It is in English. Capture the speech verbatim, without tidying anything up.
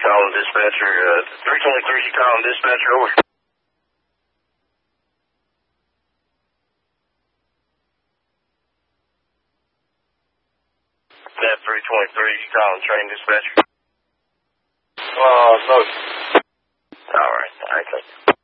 Column dispatcher, uh, three twenty-three column dispatcher, over. That three twenty-three column train dispatcher. Uh, no. Alright, I think.